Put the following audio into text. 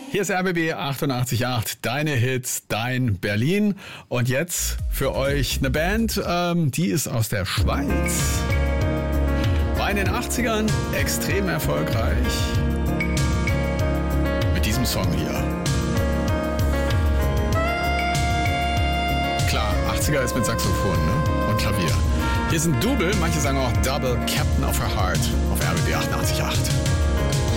Hier ist RBB 88.8, deine Hits, dein Berlin. Und jetzt für euch eine Band, die ist aus der Schweiz. War in den 80ern extrem erfolgreich. Mit diesem Song hier. Klar, 80er ist mit Saxophon, ne? Und Klavier. Hier sind Double, manche sagen auch Double Captain of Her Heart auf RBB 88.8.